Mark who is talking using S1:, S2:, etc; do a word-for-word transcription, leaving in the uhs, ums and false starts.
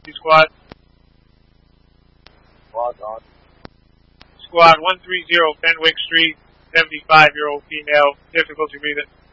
S1: emergency squad.
S2: Squad on.
S1: Squad one three zero Fenwick Street, seventy-five-year-old female, difficulty breathing.